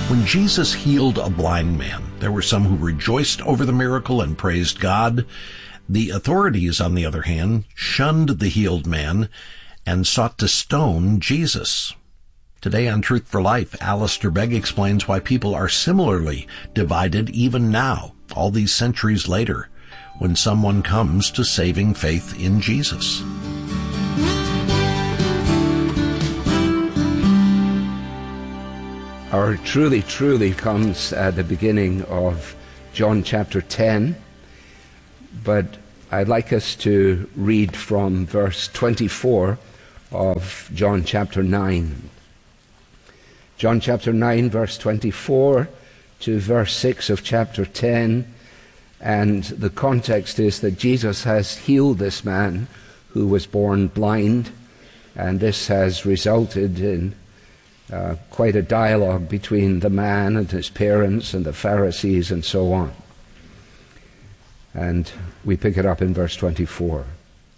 When Jesus healed a blind man, there were some who rejoiced over the miracle and praised God. The authorities, on the other hand, shunned the healed man and sought to stone Jesus. Today on Truth for Life, Alistair Begg explains why people are similarly divided even now, all these centuries later, when someone comes to saving faith in Jesus. Our truly comes at the beginning of John chapter 10, but I'd like us to read from verse 24 of John chapter 9. John chapter 9, verse 24 to verse 6 of chapter 10, and the context is that Jesus has healed this man who was born blind, and this has resulted in quite a dialogue between the man and his parents and the Pharisees and so on. And we pick it up in verse 24.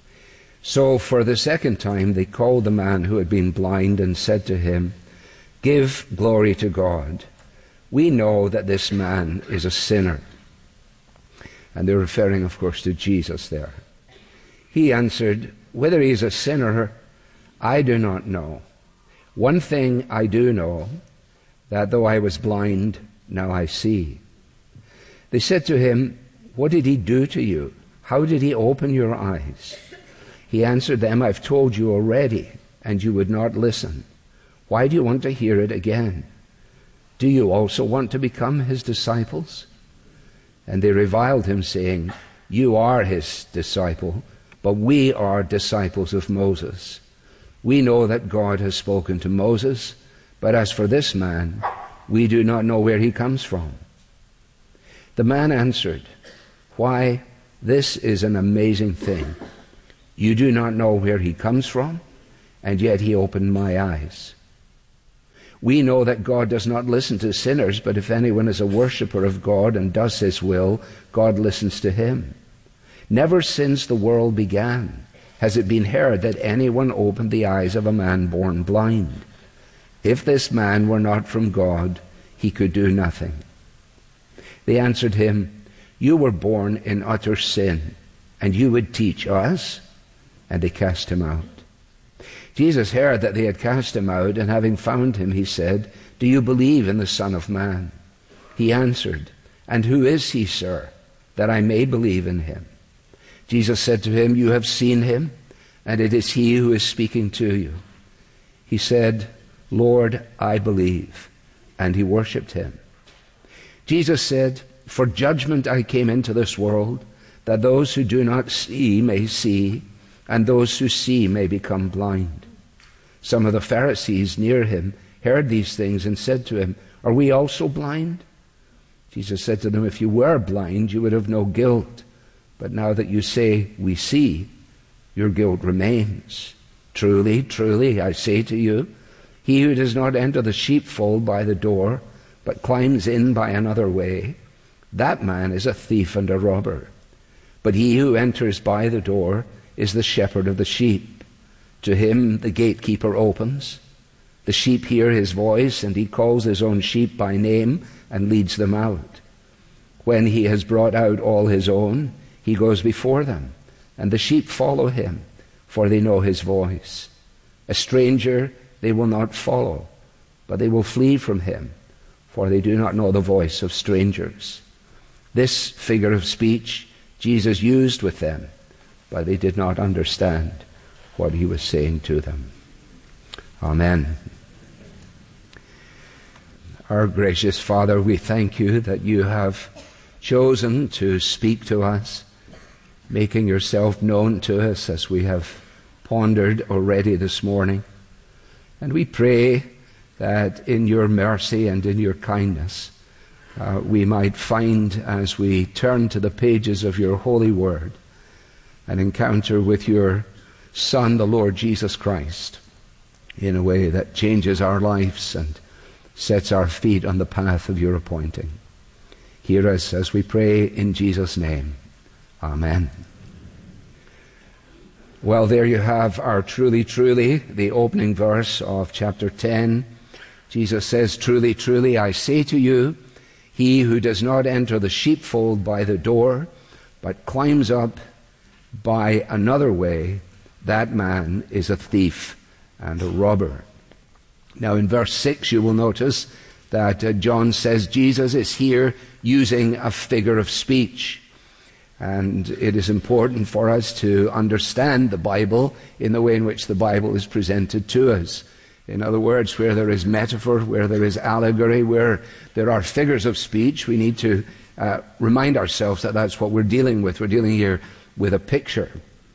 So for the second time they called the man who had been blind and said to him, "Give glory to God. We know that this man is a sinner." And they're referring, of course, to Jesus there. He answered, "Whether he is a sinner, I do not know. One thing I do know, that though I was blind, now I see." They said to him, "What did he do to you? How did he open your eyes?" He answered them, "I've told you already, and you would not listen. Why do you want to hear it again? Do you also want to become his disciples?" And they reviled him, saying, "You are his disciple, but we are disciples of Moses. We know that God has spoken to Moses, but as for this man, we do not know where he comes from." The man answered, "Why, this is an amazing thing. You do not know where he comes from, and yet he opened my eyes. We know that God does not listen to sinners, but if anyone is a worshipper of God and does his will, God listens to him. Never since the world began has it been heard that anyone opened the eyes of a man born blind. If this man were not from God, he could do nothing." They answered him, "You were born in utter sin, and you would teach us?" And they cast him out. Jesus heard that they had cast him out, and having found him, he said, "Do you believe in the Son of Man?" He answered, "And who is he, sir, that I may believe in him?" Jesus said to him, "You have seen him, and it is he who is speaking to you." He said, "Lord, I believe," and he worshipped him. Jesus said, "For judgment I came into this world, that those who do not see may see, and those who see may become blind." Some of the Pharisees near him heard these things and said to him, "Are we also blind?" Jesus said to them, "If you were blind, you would have no guilt. But now that you say, 'We see,' your guilt remains. Truly, truly, I say to you, he who does not enter the sheepfold by the door, but climbs in by another way, that man is a thief and a robber. But he who enters by the door is the shepherd of the sheep. To him the gatekeeper opens. The sheep hear his voice, and he calls his own sheep by name and leads them out. When he has brought out all his own, he goes before them, and the sheep follow him, for they know his voice. A stranger they will not follow, but they will flee from him, for they do not know the voice of strangers." This figure of speech Jesus used with them, but they did not understand what he was saying to them. Amen. Our gracious Father, we thank you that you have chosen to speak to us, making yourself known to us as we have pondered already this morning. And we pray that in your mercy and in your kindness, we might find, as we turn to the pages of your holy word, an encounter with your Son, the Lord Jesus Christ, in a way that changes our lives and sets our feet on the path of your appointing. Hear us as we pray in Jesus' name. Amen. Well, there you have our truly, the opening verse of chapter 10 Jesus says, "Truly, truly, I say to you, he who does not enter the sheepfold by the door, but climbs up by another way, that man is a thief and a robber." Now in verse 6 you will notice that John says Jesus is here using a figure of speech. And it is important for us to understand the Bible in the way in which the Bible is presented to us. In other words, where there is metaphor, where there is allegory, where there are figures of speech, we need to remind ourselves that that's what we're dealing with. We're dealing here with a picture.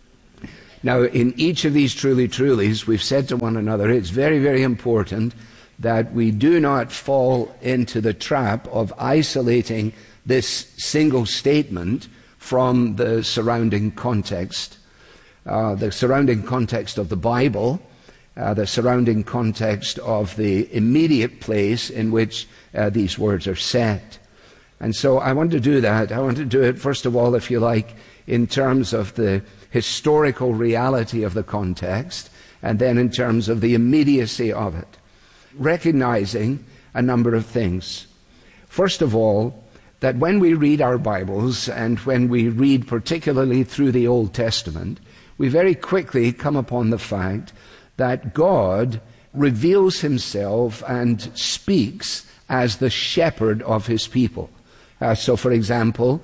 Now, in each of these truly trulies, we've said to one another, it's very, very important that we do not fall into the trap of isolating this single statement from the surrounding context. The surrounding context of the Bible, the surrounding context of the immediate place in which these words are set. And so I want to do that. I want to do it, first of all, if you like, in terms of the historical reality of the context, and then in terms of the immediacy of it, recognizing a number of things. First of all, that when we read our Bibles, and when we read particularly through the Old Testament, we very quickly come upon the fact that God reveals himself and speaks as the shepherd of his people. So, for example,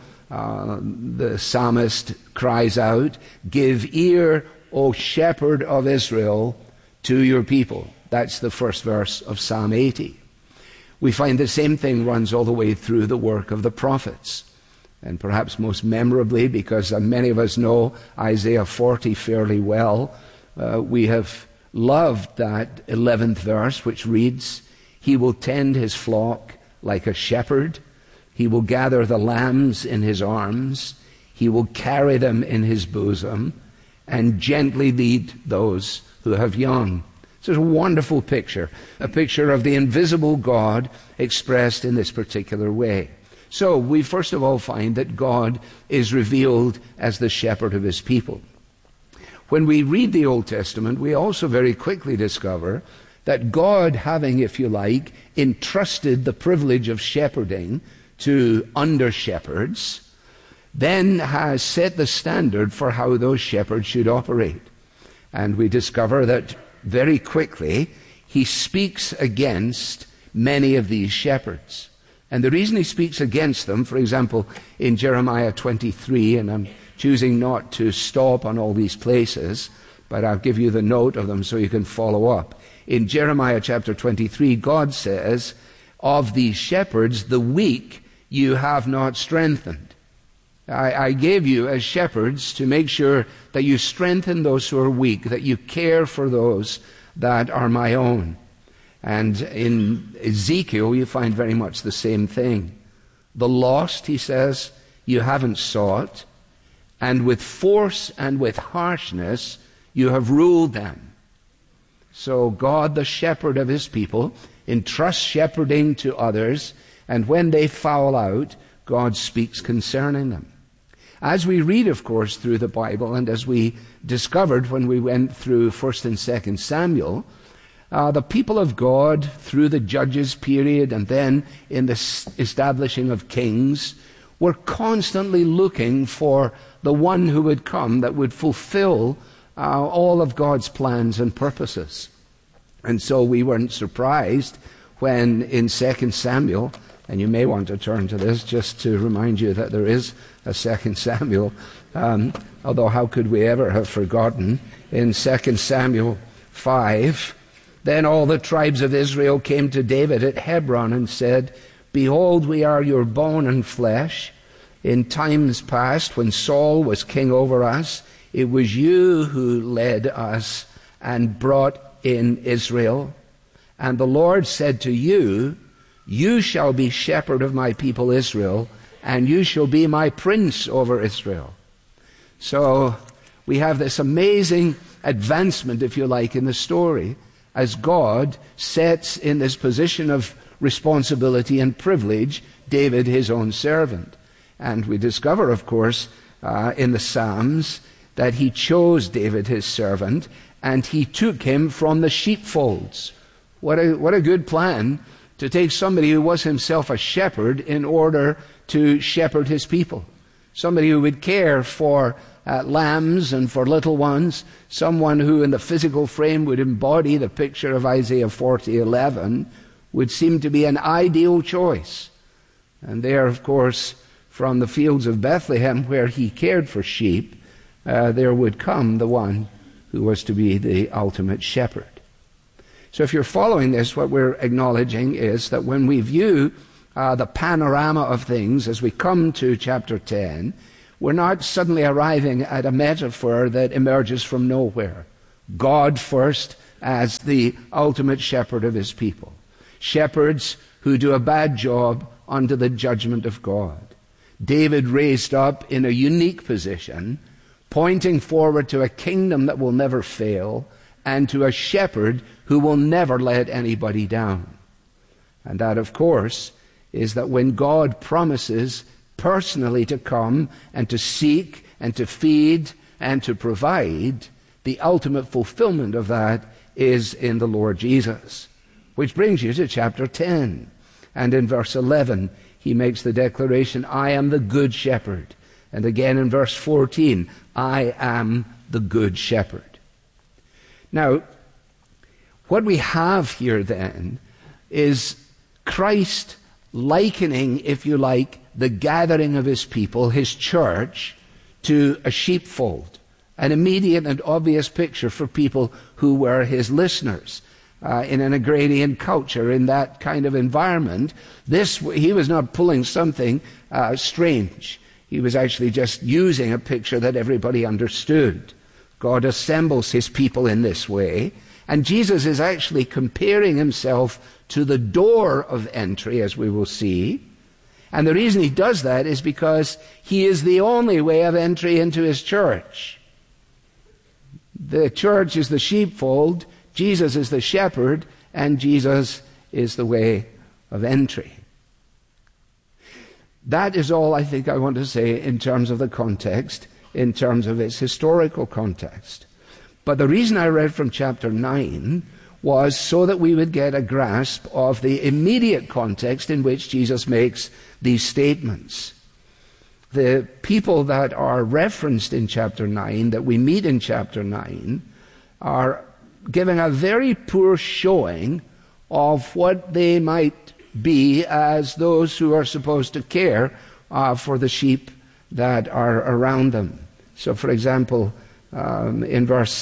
the psalmist cries out, "Give ear, O shepherd of Israel, to your people." That's the first verse of Psalm 80. We find the same thing runs all the way through the work of the prophets. And perhaps most memorably, because many of us know Isaiah 40 fairly well, we have loved that 11th verse, which reads, "He will tend his flock like a shepherd. He will gather the lambs in his arms. He will carry them in his bosom and gently lead those who have young." So it's a wonderful picture, a picture of the invisible God expressed in this particular way. So we first of all find that God is revealed as the shepherd of his people. When we read the Old Testament, we also very quickly discover that God, having, if you like, entrusted the privilege of shepherding to under-shepherds, then has set the standard for how those shepherds should operate. And we discover that very quickly he speaks against many of these shepherds. And the reason he speaks against them, for example, in Jeremiah 23, and I'm choosing not to stop on all these places, but I'll give you the note of them so you can follow up. In Jeremiah chapter 23, God says, "Of these shepherds, the weak you have not strengthened." I gave you as shepherds to make sure that you strengthen those who are weak, that you care for those that are my own. And in Ezekiel, you find very much the same thing. "The lost," he says, "you haven't sought, and with force and with harshness you have ruled them." So God, the shepherd of his people, entrusts shepherding to others, and when they foul out, God speaks concerning them. As we read, of course, through the Bible, and as we discovered when we went through 1st and 2nd Samuel, the people of God, through the Judges period and then in the establishing of kings, were constantly looking for the one who would come that would fulfill all of God's plans and purposes. And so we weren't surprised when in 2nd Samuel, and you may want to turn to this just to remind you that there is a 2nd Samuel, although how could we ever have forgotten, in 2nd Samuel 5, "Then all the tribes of Israel came to David at Hebron and said, 'Behold, we are your bone and flesh. In times past, when Saul was king over us, it was you who led us and brought in Israel. And the Lord said to you, you shall be shepherd of my people Israel, and you shall be my prince over Israel.'" So we have this amazing advancement, if you like, in the story, as God sets in this position of responsibility and privilege David, his own servant. And we discover, of course, in the Psalms that he chose David, his servant, and he took him from the sheepfolds. What a good plan to take somebody who was himself a shepherd in order to shepherd his people. Somebody who would care for lambs and for little ones. Someone who in the physical frame would embody the picture of Isaiah 40:11 would seem to be an ideal choice. And there, of course, from the fields of Bethlehem where he cared for sheep, there would come the one who was to be the ultimate shepherd. So if you're following this, what we're acknowledging is that when we view the panorama of things as we come to chapter 10, we're not suddenly arriving at a metaphor that emerges from nowhere. God first as the ultimate shepherd of his people. Shepherds who do a bad job under the judgment of God. David raised up in a unique position, pointing forward to a kingdom that will never fail and to a shepherd who will never let anybody down. And that, of course, is that when God promises personally to come and to seek and to feed and to provide, the ultimate fulfillment of that is in the Lord Jesus. Which brings you to chapter 10. And in verse 11, he makes the declaration, I am the good shepherd. And again in verse 14, I am the good shepherd. Now, what we have here then is Christ likening, if you like, the gathering of his people, his church, to a sheepfold. An immediate and obvious picture for people who were his listeners. In an agrarian culture, in that kind of environment, he was not pulling something strange. He was actually just using a picture that everybody understood. God assembles his people in this way, and Jesus is actually comparing himself to the door of entry, as we will see. And the reason he does that is because he is the only way of entry into his church. The church is the sheepfold, Jesus is the shepherd, and Jesus is the way of entry. That is all I think I want to say in terms of the context, in terms of its historical context. But the reason I read from chapter 9 was so that we would get a grasp of the immediate context in which Jesus makes these statements. The people that are referenced in chapter 9, that we meet in chapter 9, are giving a very poor showing of what they might be as those who are supposed to care for the sheep that are around them. So, for example, in verse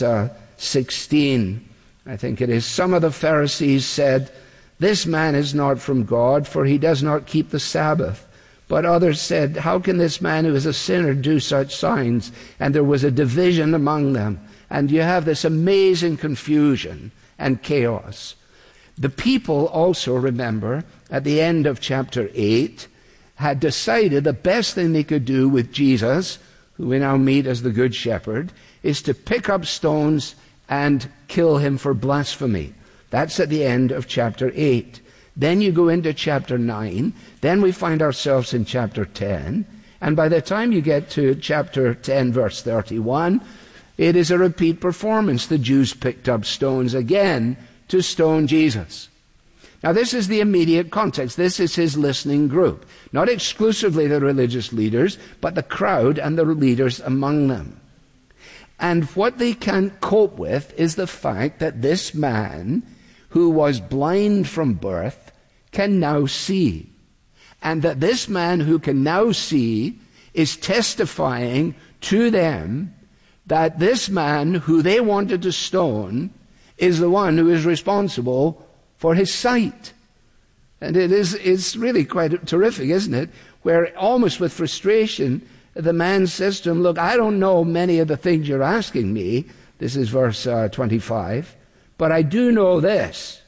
16, I think it is, some of the Pharisees said, this man is not from God, for he does not keep the Sabbath. But others said, how can this man who is a sinner do such signs? And there was a division among them. And you have this amazing confusion and chaos. The people also, remember, at the end of chapter 8, had decided the best thing they could do with Jesus, who we now meet as the Good Shepherd, is to pick up stones and kill him for blasphemy. That's at the end of chapter 8. Then you go into chapter 9. Then we find ourselves in chapter 10. And by the time you get to chapter 10, verse 31, it is a repeat performance. The Jews picked up stones again to stone Jesus. Now this is the immediate context. This is his listening group. Not exclusively the religious leaders, but the crowd and the leaders among them. And what they can't cope with is the fact that this man, who was blind from birth, can now see. And that this man who can now see is testifying to them that this man who they wanted to stone is the one who is responsible for his sight. And it's really quite terrific, isn't it? Where almost with frustration, the man says to him, look, I don't know many of the things you're asking me. This is verse 25. But I do know this.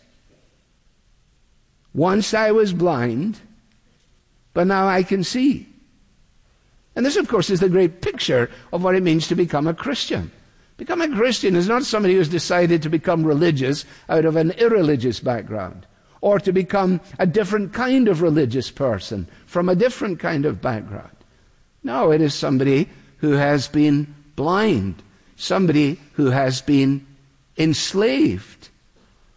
Once I was blind, but now I can see. And this, of course, is the great picture of what it means to become a Christian. Become a Christian is not somebody who's decided to become religious out of an irreligious background, or to become a different kind of religious person from a different kind of background. No, it is somebody who has been blind, somebody who has been enslaved.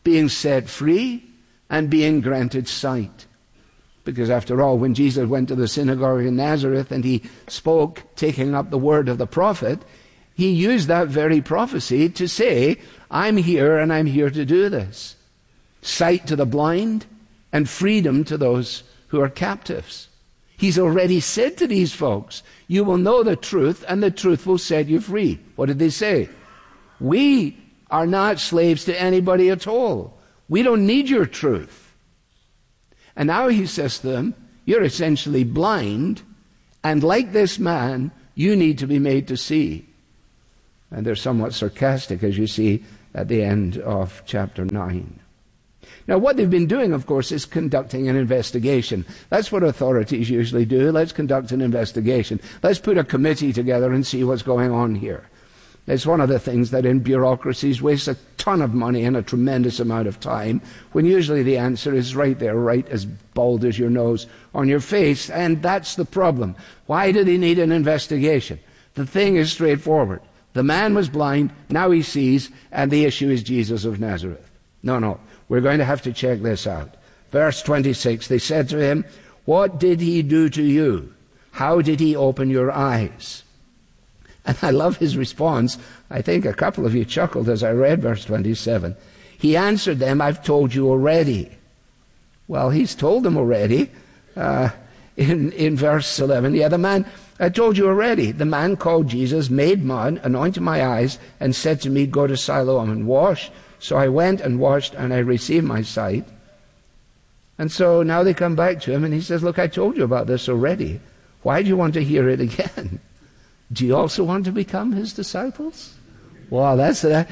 being set free, and being granted sight. Because after all, when Jesus went to the synagogue in Nazareth and he spoke, taking up the word of the prophet, he used that very prophecy to say, I'm here and I'm here to do this. Sight to the blind and freedom to those who are captives. He's already said to these folks, you will know the truth and the truth will set you free. What did they say? We are not slaves to anybody at all. We don't need your truth. And now he says to them, you're essentially blind, and like this man, you need to be made to see. And they're somewhat sarcastic, as you see at the end of chapter 9. Now, what they've been doing, of course, is conducting an investigation. That's what authorities usually do. Let's conduct an investigation. Let's put a committee together and see what's going on here. It's one of the things that in bureaucracies wastes a ton of money and a tremendous amount of time, when usually the answer is right there, right as bald as your nose on your face. And that's the problem. Why do they need an investigation? The thing is straightforward. The man was blind, now he sees, and the issue is Jesus of Nazareth. No, we're going to have to check this out. Verse 26, they said to him, what did he do to you? How did he open your eyes? And I love his response. I think a couple of you chuckled as I read verse 27. He answered them, I've told you already. Well, he's told them already. In verse 11, the other man, I told you already. The man called Jesus made mud, anointed my eyes, and said to me, go to Siloam and wash. So I went and washed, and I received my sight. And so now they come back to him, and he says, look, I told you about this already. Why do you want to hear it again? Do you also want to become his disciples? Wow, that's an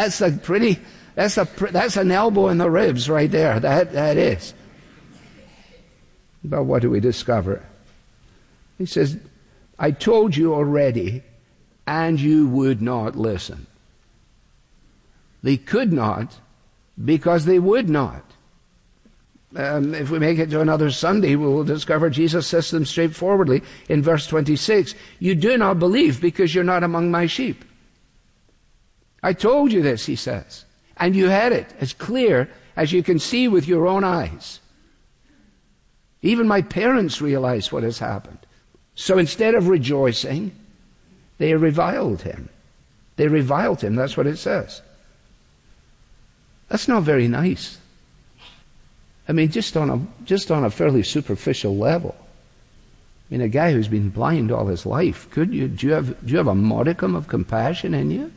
elbow in the ribs right there. That is. But what do we discover? He says, I told you already, and you would not listen. They could not, because they would not. If we make it to another Sunday, we will discover Jesus says to them straightforwardly in verse 26, you do not believe because you're not among my sheep. I told you this, he says, and you had it as clear as you can see with your own eyes. Even my parents realize what has happened. So instead of rejoicing, they reviled him. They reviled him, that's what it says. That's not very nice. I mean, just on a fairly superficial level. I mean, a guy who's been blind all his life, do you have a modicum of compassion in you?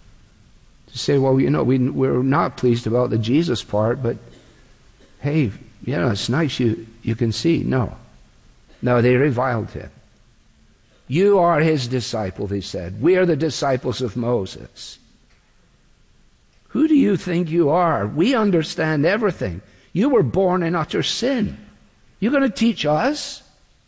To say, well, we're not pleased about the Jesus part, but hey, it's nice you can see. No, they reviled him. You are his disciple, they said. We are the disciples of Moses. Who do you think you are? We understand everything. You were born in utter sin. You're going to teach us?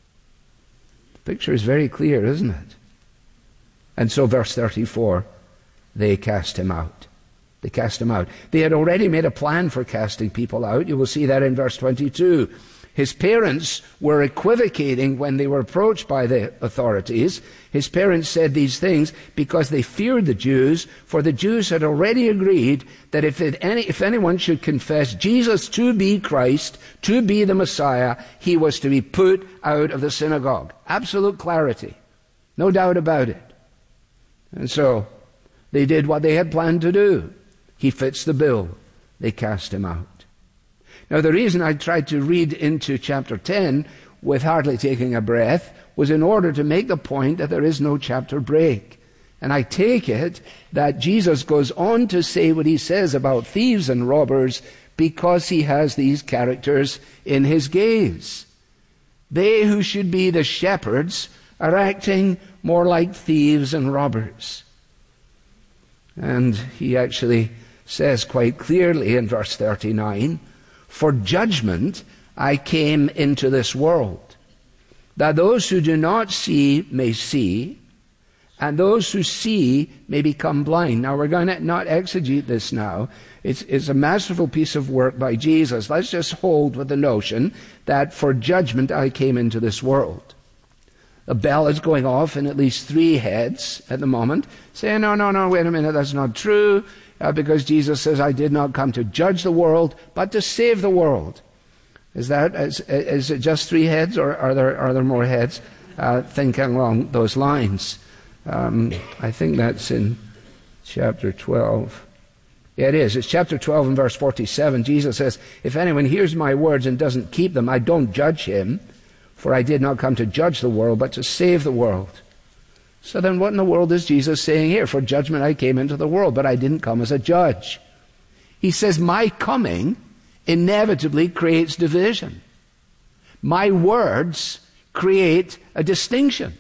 The picture is very clear, isn't it? And so verse 34, they cast him out. They cast him out. They had already made a plan for casting people out. You will see that in verse 22. His parents were equivocating when they were approached by the authorities. His parents said these things because they feared the Jews, for the Jews had already agreed that if anyone should confess Jesus to be Christ, to be the Messiah, he was to be put out of the synagogue. Absolute clarity. No doubt about it. And so they did what they had planned to do. He fits the bill. They cast him out. Now, the reason I tried to read into chapter 10 with hardly taking a breath was in order to make the point that there is no chapter break. And I take it that Jesus goes on to say what he says about thieves and robbers because he has these characters in his gaze. They who should be the shepherds are acting more like thieves and robbers. And he actually says quite clearly in verse 39, for judgment I came into this world, that those who do not see may see, and those who see may become blind. Now, we're going to not exegete this now. It's a masterful piece of work by Jesus. Let's just hold with the notion that for judgment I came into this world. A bell is going off in at least 3 heads at the moment, saying, no, wait a minute, that's not true. because Jesus says, I did not come to judge the world, but to save the world. Is it just 3 heads, or are there more heads thinking along those lines? I think that's in chapter 12. Yeah, it is. It's chapter 12 and verse 47. Jesus says, if anyone hears my words and doesn't keep them, I don't judge him, for I did not come to judge the world, but to save the world. So then what in the world is Jesus saying here? For judgment I came into the world, but I didn't come as a judge. He says, my coming inevitably creates division. My words create a distinction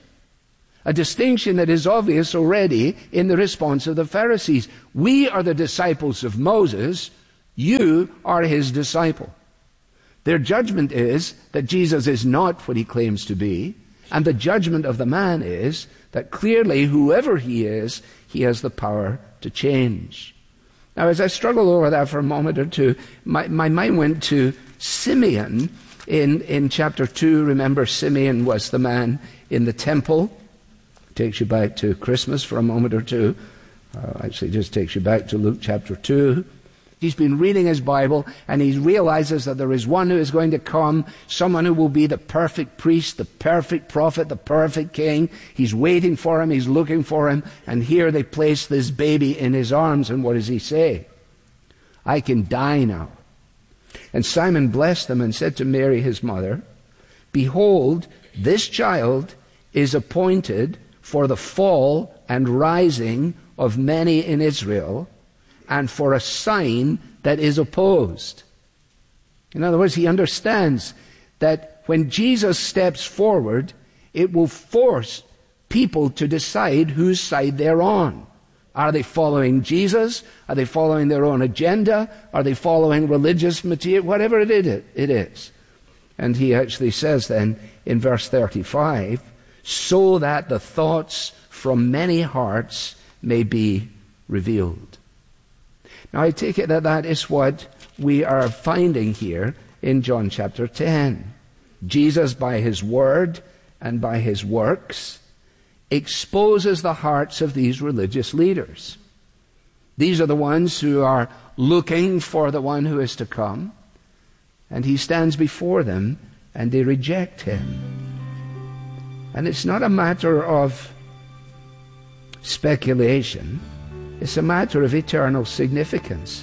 that is obvious already in the response of the Pharisees. We are the disciples of Moses. You are his disciple. Their judgment is that Jesus is not what he claims to be, and the judgment of the man is that clearly whoever he is, he has the power to change. Now, as I struggled over that for a moment or two, my mind went to Simeon in chapter 2. Remember, Simeon was the man in the temple. Takes you back to Christmas for a moment or two. Actually, just takes you back to Luke chapter 2. He's been reading his Bible, and he realizes that there is one who is going to come, someone who will be the perfect priest, the perfect prophet, the perfect king. He's waiting for him, he's looking for him, and here they place this baby in his arms, and what does he say? I can die now. And Simon blessed them and said to Mary his mother, behold, this child is appointed for the fall and rising of many in Israel, and for a sign that is opposed. In other words, he understands that when Jesus steps forward, it will force people to decide whose side they're on. Are they following Jesus? Are they following their own agenda? Are they following religious material? Whatever it is. And he actually says then in verse 35, so that the thoughts from many hearts may be revealed. Now I take it that that is what we are finding here in John chapter 10. Jesus, by his word and by his works, exposes the hearts of these religious leaders. These are the ones who are looking for the one who is to come, and he stands before them and they reject him. And it's not a matter of speculation. It's a matter of eternal significance.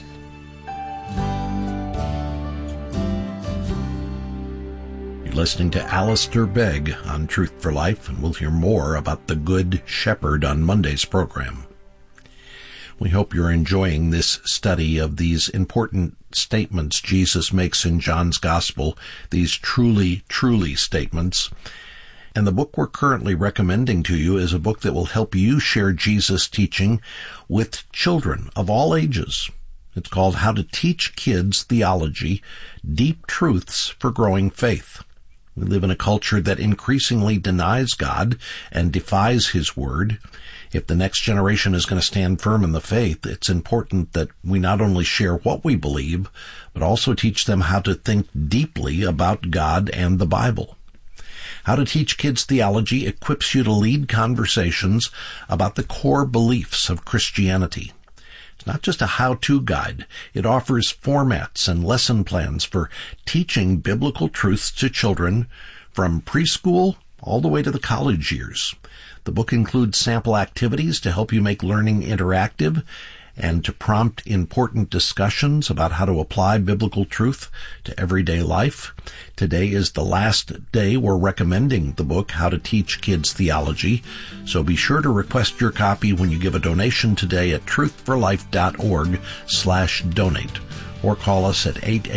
You're listening to Alistair Begg on Truth for Life, and we'll hear more about the Good Shepherd on Monday's program. We hope you're enjoying this study of these important statements Jesus makes in John's Gospel, these truly, truly statements. And the book we're currently recommending to you is a book that will help you share Jesus' teaching with children of all ages. It's called How to Teach Kids Theology, Deep Truths for Growing Faith. We live in a culture that increasingly denies God and defies his word. If the next generation is going to stand firm in the faith, it's important that we not only share what we believe, but also teach them how to think deeply about God and the Bible. How to Teach Kids Theology equips you to lead conversations about the core beliefs of Christianity. It's not just a how-to guide. It offers formats and lesson plans for teaching biblical truths to children from preschool all the way to the college years. The book includes sample activities to help you make learning interactive and to prompt important discussions about how to apply biblical truth to everyday life. Today is the last day we're recommending the book, How to Teach Kids Theology, so be sure to request your copy when you give a donation today at truthforlife.org/donate, or call us at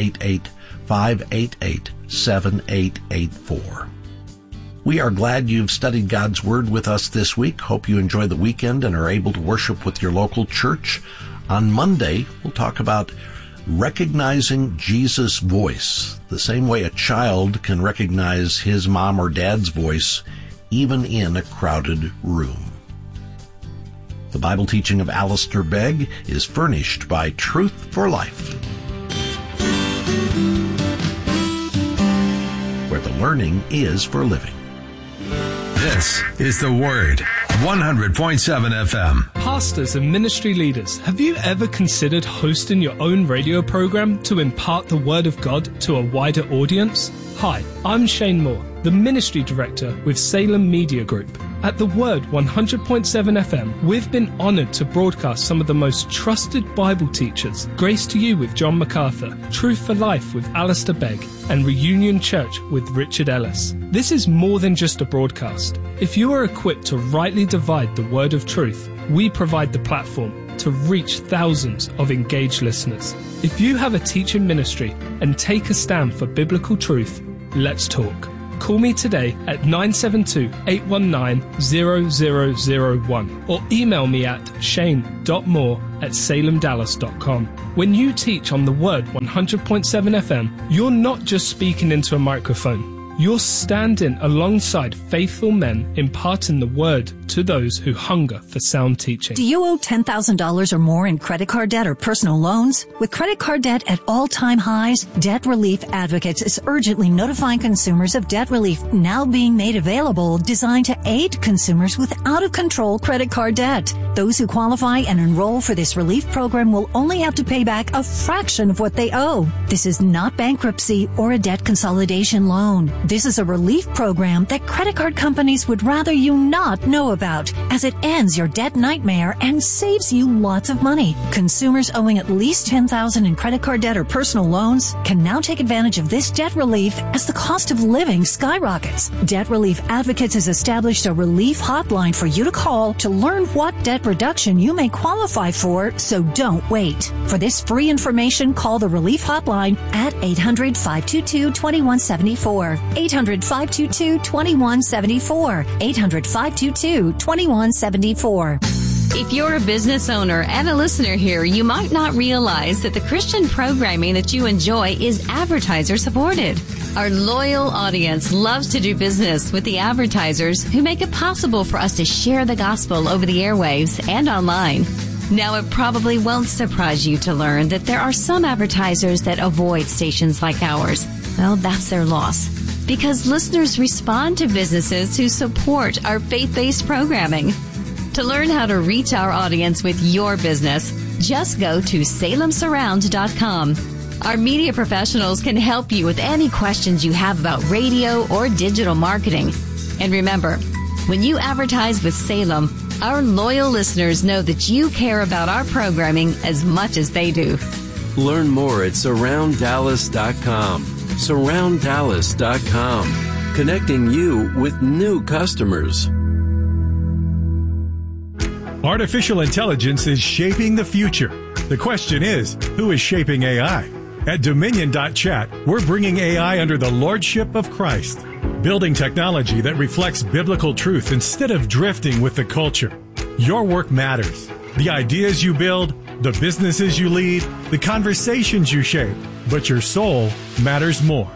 888-588-7884. We are glad you've studied God's Word with us this week. Hope you enjoy the weekend and are able to worship with your local church. On Monday, we'll talk about recognizing Jesus' voice, the same way a child can recognize his mom or dad's voice, even in a crowded room. The Bible teaching of Alistair Begg is furnished by Truth for Life, where the learning is for living. This is the Word 100.7 FM. Pastors and ministry leaders, have you ever considered hosting your own radio program to impart the Word of God to a wider audience? Hi, I'm Shane Moore, the Ministry Director with Salem Media Group. At The Word 100.7 FM, we've been honoured to broadcast some of the most trusted Bible teachers. Grace to You with John MacArthur, Truth for Life with Alistair Begg, and Reunion Church with Richard Ellis. This is more than just a broadcast. If you are equipped to rightly divide the word of truth, we provide the platform to reach thousands of engaged listeners. If you have a teaching ministry and take a stand for biblical truth, let's talk. Call me today at 972-819-0001 or email me at shane.moore@salemdallas.com. When you teach on The Word 100.7 FM, you're not just speaking into a microphone. You're standing alongside faithful men imparting the word to those who hunger for sound teaching. Do you owe $10,000 or more in credit card debt or personal loans? With credit card debt at all-time highs, Debt Relief Advocates is urgently notifying consumers of debt relief now being made available, designed to aid consumers with out-of-control credit card debt. Those who qualify and enroll for this relief program will only have to pay back a fraction of what they owe. This is not bankruptcy or a debt consolidation loan. This is a relief program that credit card companies would rather you not know about, as it ends your debt nightmare and saves you lots of money. Consumers owing at least $10,000 in credit card debt or personal loans can now take advantage of this debt relief as the cost of living skyrockets. Debt Relief Advocates has established a relief hotline for you to call to learn what debt reduction you may qualify for, so don't wait. For this free information, call the relief hotline at 800-522-2174. 800-522-2174. 800-522-2174. If you're a business owner and a listener here, you might not realize that the Christian programming that you enjoy is advertiser supported. Our loyal audience loves to do business with the advertisers who make it possible for us to share the gospel over the airwaves and online. Now, it probably won't surprise you to learn that there are some advertisers that avoid stations like ours. Well, that's their loss, because listeners respond to businesses who support our faith-based programming. To learn how to reach our audience with your business, just go to salemsurround.com. Our media professionals can help you with any questions you have about radio or digital marketing. And remember, when you advertise with Salem, our loyal listeners know that you care about our programming as much as they do. Learn more at surrounddallas.com. surrounddallas.com, connecting you with new customers. Artificial intelligence is shaping the future. The question is, who is shaping AI? At Dominion.chat, we're bringing AI under the lordship of Christ, building technology that reflects biblical truth instead of drifting with the culture. Your work matters. The ideas you build, the businesses you lead, the conversations you shape, but your soul matters more.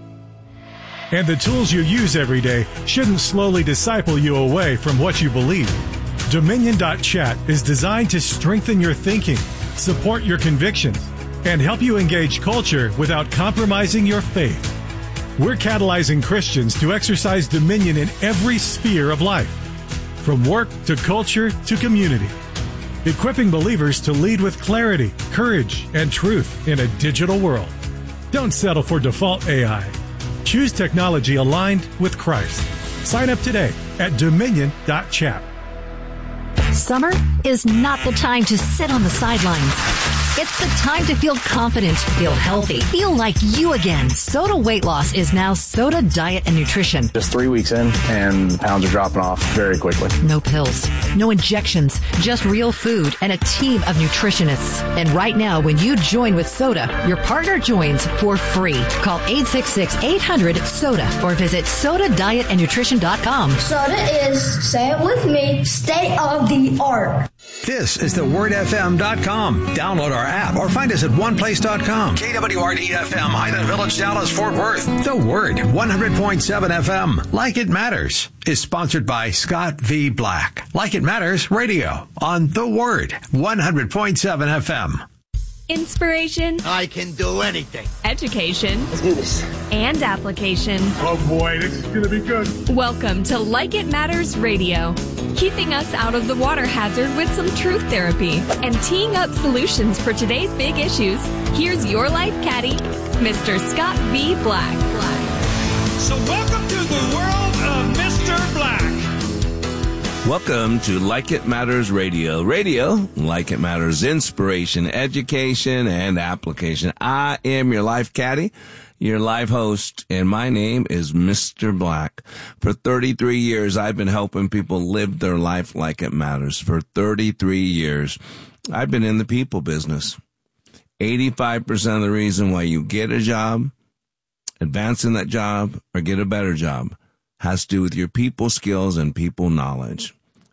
And the tools you use every day shouldn't slowly disciple you away from what you believe. Dominion.chat is designed to strengthen your thinking, support your convictions, and help you engage culture without compromising your faith. We're catalyzing Christians to exercise dominion in every sphere of life, from work to culture to community, equipping believers to lead with clarity, courage, and truth in a digital world. Don't settle for default AI. Choose technology aligned with Christ. Sign up today at Dominion.chat. Summer is not the time to sit on the sidelines. It's the time to feel confident, feel healthy, feel like you again. Soda Weight Loss is now Soda Diet and Nutrition. Just 3 weeks in, and the pounds are dropping off very quickly. No pills, no injections, just real food and a team of nutritionists. And right now, when you join with Soda, your partner joins for free. Call 866-800-SODA or visit SodaDietAndNutrition.com. Soda is, say it with me, state of the art. This is thewordfm.com. Download our app or find us at oneplace.com. KWRD-FM, Highland Village, Dallas, Fort Worth. The Word, 100.7 FM. Like It Matters is sponsored by Scott V. Black. Like It Matters Radio on The Word, 100.7 FM. Inspiration. I can do anything. Education. Let's do this. And application. Oh boy, this is going to be good. Welcome to Like It Matters Radio. keeping us out of the water hazard with some truth therapy, and teeing up solutions for today's big issues. Here's your life caddy, Mr. Scott V. Black. So welcome to the world of Mr. Black. Welcome to Like It Matters Radio. Radio, like it matters, inspiration, education, and application. I am your life caddy, your live host, and my name is Mr. Black. For 33 years, I've been helping people live their life like it matters. For 33 years, I've been in the people business. 85% of the reason why you get a job, advance in that job, or get a better job has to do with your people skills and people knowledge.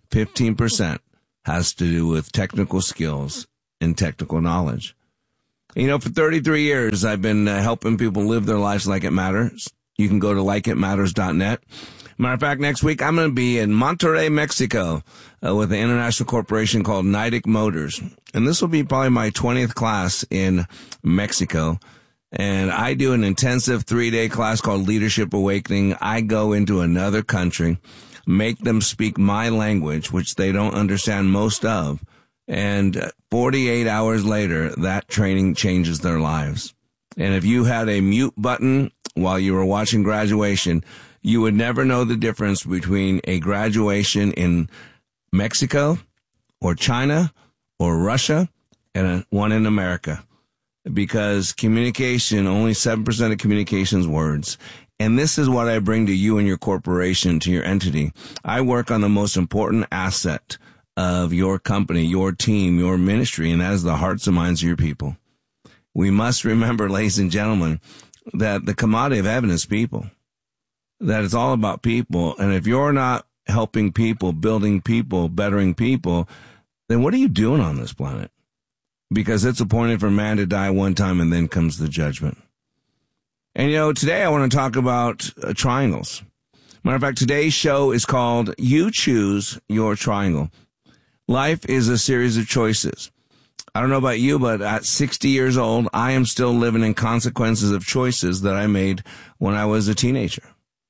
15% has to do with technical skills and technical knowledge. You know, for 33 years, I've been helping people live their lives like it matters. You can go to likeitmatters.net. Matter of fact, next week, I'm going to be in Monterrey, Mexico, with an international corporation called Nidec Motors. And this will be probably my 20th class in Mexico. And I do an intensive 3-day class called Leadership Awakening. I go into another country, make them speak my language, which they don't understand most of. And 48 hours later, that training changes their lives. And if you had a mute button while you were watching graduation, you would never know the difference between a graduation in Mexico or China or Russia and one in America. Because communication, only 7% of communication is words. And this is what I bring to you and your corporation, to your entity. I work on the most important asset of your company, your team, your ministry, and that is the hearts and minds of your people. We must remember, ladies and gentlemen, that the commodity of heaven is people. That it's all about people. And if you're not helping people, building people, bettering people, then what are you doing on this planet? Because it's appointed for man to die one time, and then comes the judgment. And, you know, today I want to talk about triangles. Matter of fact, today's show is called You Choose Your Triangle. Life is a series of choices. I don't know about you, but at 60 years old, I am still living in consequences of choices that I made when I was a teenager.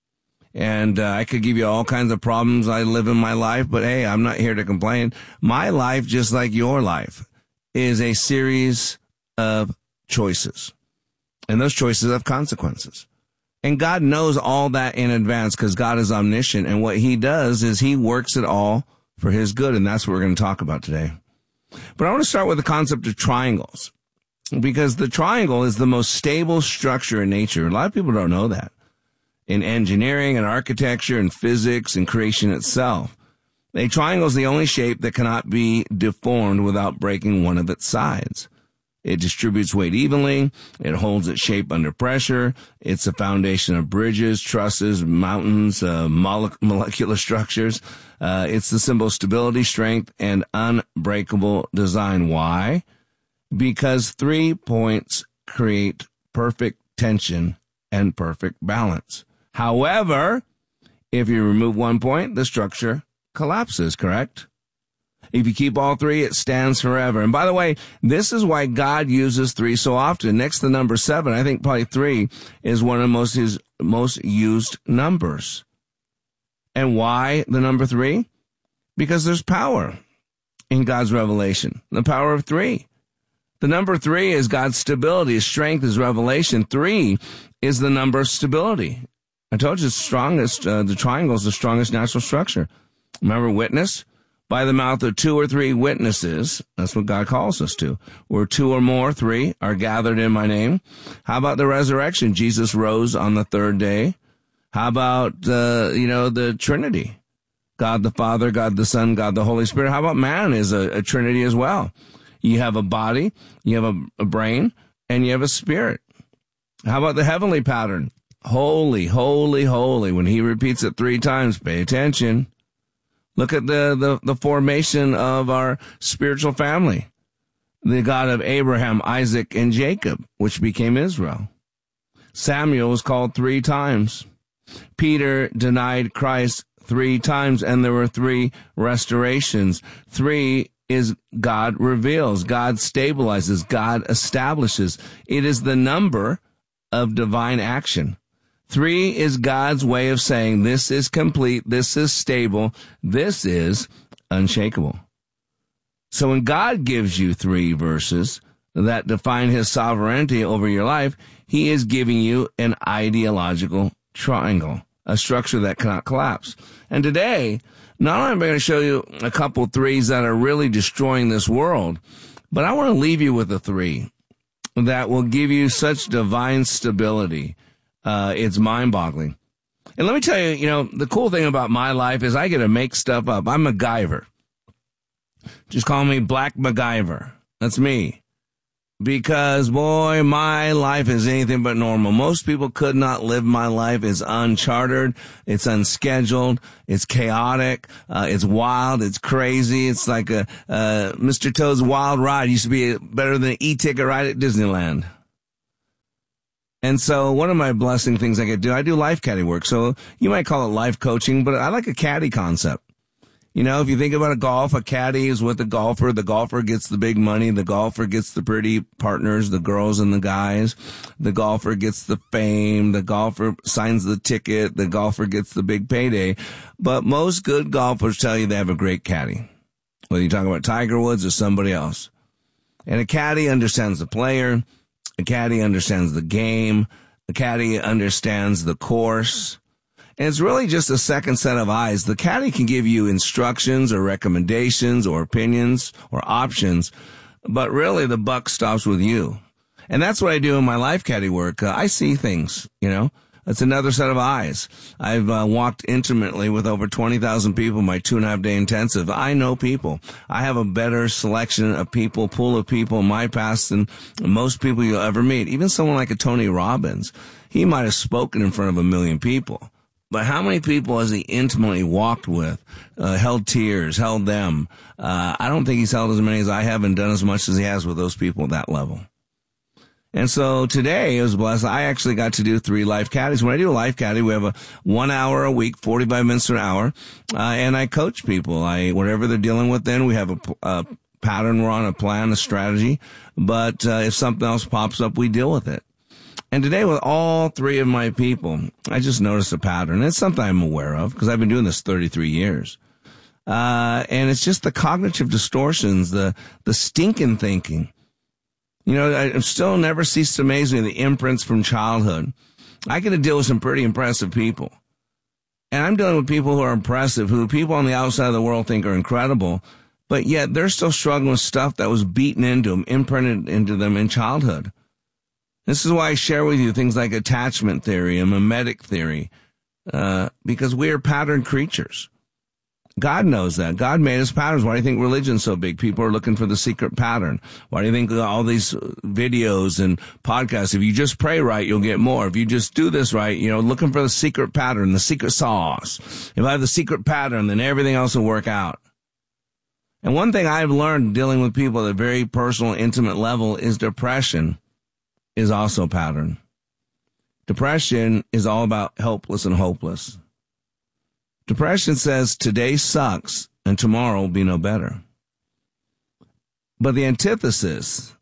And I could give you all kinds of problems I live in my life, but hey, I'm not here to complain. My life, just like your life, is a series of choices. And those choices have consequences. And God knows all that in advance because God is omniscient. And what he does is he works it all for his good. And that's what we're going to talk about today. But I want to start with the concept of triangles, because the triangle is the most stable structure in nature. A lot of people don't know that. In engineering and architecture and physics and creation itself, a triangle is the only shape that cannot be deformed without breaking one of its sides. It distributes weight evenly. It holds its shape under pressure. It's the foundation of bridges, trusses, mountains, molecular structures. It's the symbol of stability, strength, and unbreakable design. Why? Because 3 points create perfect tension and perfect balance. However, if you remove 1 point, the structure collapses, correct? If you keep all 3, it stands forever. And by the way, this is why God uses 3 so often. Next to the number 7, I think probably 3 is one of his most used numbers. And why the number 3? Because there's power in God's revelation. The power of 3. The number 3 is God's stability. His strength is revelation. 3 is the number of stability. I told you the triangle is the strongest natural structure. Remember witness? By the mouth of 2 or 3 witnesses, that's what God calls us to. Where 2 or more, 3, are gathered in my name. How about the resurrection? Jesus rose on the 3rd day. How about, the Trinity? God the Father, God the Son, God the Holy Spirit. How about man is a Trinity as well? You have a body, you have a brain, and you have a spirit. How about the heavenly pattern? Holy, holy, holy. When he repeats it 3 times, pay attention. Look at the formation of our spiritual family. The God of Abraham, Isaac, and Jacob, which became Israel. Samuel was called 3 times. Peter denied Christ 3 times, and there were 3 restorations. 3 is God reveals, God stabilizes, God establishes. It is the number of divine action. 3 is God's way of saying this is complete, this is stable, this is unshakable. So when God gives you 3 verses that define his sovereignty over your life, he is giving you an ideological triangle, a structure that cannot collapse. And today, not only am I going to show you a couple 3s that are really destroying this world, but I want to leave you with a 3 that will give you such divine stability. It's mind-boggling. And let me tell you, the cool thing about my life is I get to make stuff up. I'm MacGyver. Just call me Black MacGyver. That's me. Because, boy, my life is anything but normal. Most people could not live my life. It's uncharted. It's unscheduled. It's chaotic. It's wild. It's crazy. It's like a Mr. Toad's Wild Ride. Used to be better than an e-ticket ride at Disneyland. And so one of my blessing things I get to do, I do life caddy work. So you might call it life coaching, but I like a caddy concept. If you think about a golf, a caddy is with the golfer gets the big money, the golfer gets the pretty partners, the girls and the guys, the golfer gets the fame, the golfer signs the ticket, the golfer gets the big payday. But most good golfers tell you they have a great caddy, whether you're talking about Tiger Woods or somebody else. And a caddy understands the player, a caddy understands the game, a caddy understands the course. And it's really just a second set of eyes. The caddy can give you instructions or recommendations or opinions or options, but really the buck stops with you. And that's what I do in my life caddy work. I see things, It's another set of eyes. I've walked intimately with over 20,000 people in my 2.5-day intensive. I know people. I have a better selection of people, pool of people in my past than most people you'll ever meet. Even someone like a Tony Robbins. He might have spoken in front of 1 million people. But how many people has he intimately walked with, held tears, held them? I don't think he's held as many as I have and done as much as he has with those people at that level. And so today, I was blessed. I actually got to do 3 life caddies. When I do a life caddy, we have a 1 hour a week, 45 minutes to an hour, and I coach people. Whatever they're dealing with then, we have a pattern we're on, a plan, a strategy. But if something else pops up, we deal with it. And today with all 3 of my people, I just noticed a pattern. It's something I'm aware of because I've been doing this 33 years. And it's just the cognitive distortions, the stinking thinking. I still never cease to amaze me the imprints from childhood. I get to deal with some pretty impressive people. And I'm dealing with people who are impressive, who people on the outside of the world think are incredible, but yet they're still struggling with stuff that was beaten into them, imprinted into them in childhood. This is why I share with you things like attachment theory and mimetic theory, because we are pattern creatures. God knows that. God made us patterns. Why do you think religion's so big? People are looking for the secret pattern. Why do you think all these videos and podcasts, if you just pray right, you'll get more. If you just do this right, looking for the secret pattern, the secret sauce. If I have the secret pattern, then everything else will work out. And one thing I've learned dealing with people at a very personal, intimate level is depression is also a pattern. Depression is all about helpless and hopeless. Depression says today sucks and tomorrow will be no better. But the antithesis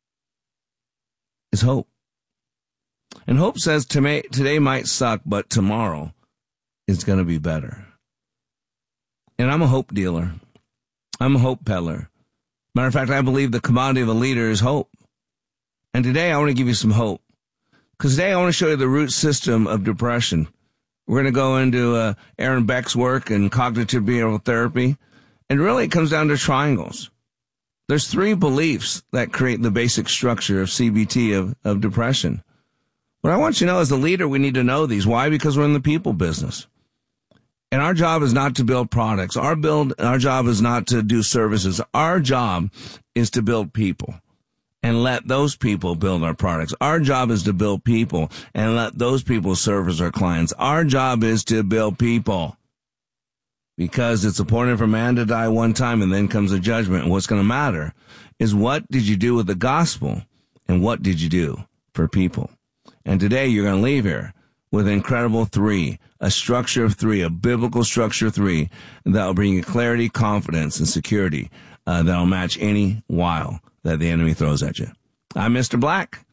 is hope. And hope says today might suck, but tomorrow is going to be better. And I'm a hope dealer. I'm a hope peddler. Matter of fact, I believe the commodity of a leader is hope. And today I want to give you some hope. Because today I want to show you the root system of depression. We're going to go into Aaron Beck's work in cognitive behavioral therapy. And really it comes down to triangles. There's 3 beliefs that create the basic structure of CBT of depression. What I want you to know as a leader, we need to know these. Why? Because we're in the people business. And our job is not to build products. Our job is not to do services. Our job is to build people. And let those people build our products. Our job is to build people and let those people serve as our clients. Our job is to build people because it's appointed for man to die one time and then comes a judgment. And what's going to matter is what did you do with the gospel and what did you do for people? And today you're going to leave here with an incredible 3, a structure of 3, a biblical structure of 3 that will bring you clarity, confidence, and security that will match any wile that the enemy throws at you. I'm Mr. Black.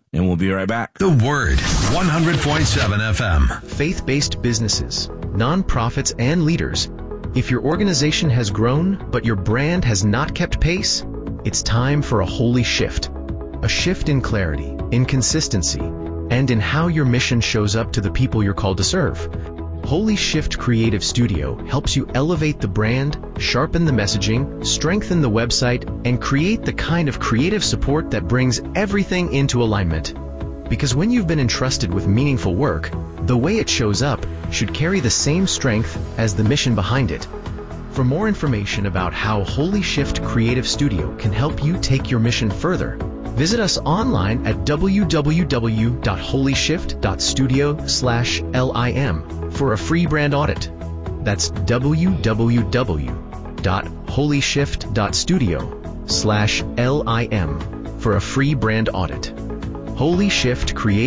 and we'll be right back. The Word, 100.7 FM. Faith-based businesses, nonprofits, and leaders. If your organization has grown, but your brand has not kept pace, it's time for a holy shift. A shift in clarity, in consistency, and in how your mission shows up to the people you're called to serve. Holy Shift Creative Studio helps you elevate the brand, sharpen the messaging, strengthen the website, and create the kind of creative support that brings everything into alignment. Because when you've been entrusted with meaningful work, the way it shows up should carry the same strength as the mission behind it. For more information about how Holy Shift Creative Studio can help you take your mission further, visit us online at www.holyshift.studio/LIM for a free brand audit. That's www.holyshift.studio/LIM for a free brand audit. Holy Shift Creative